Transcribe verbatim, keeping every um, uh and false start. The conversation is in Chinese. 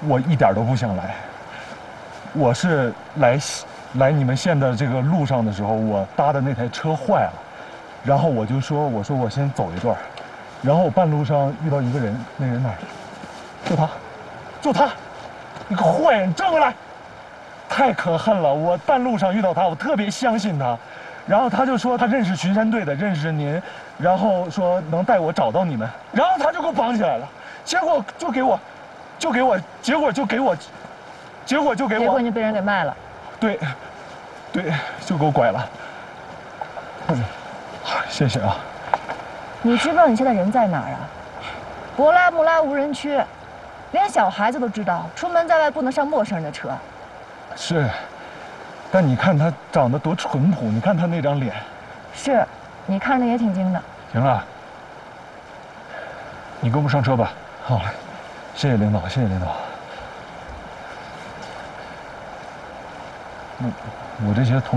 我一点都不想来。我是来来你们县的这个路上的时候，我搭的那台车坏了，然后我就说我说我先走一段，然后我半路上遇到一个人，那人哪儿？就他，就他，你个坏人，转过来！太可恨了！我半路上遇到他，我特别相信他，然后他就说他认识巡山队的，认识您，然后说能带我找到你们，然后他就给我绑起来了，结果就给我，就给我，结果就给我，结果就给我， 结果你被人给卖了。 对，对，就给我拐了。谢谢啊。 你知不知道你现在人在哪儿啊？博拉木拉无人区，连小孩子都知道，出门在外不能上陌生人的车。 是，但你看他长得多淳朴，你看他那张脸。 是，你看着也挺精的。 行了，你跟我们上车吧。好嘞，谢谢领导，谢谢领导。我我这些同。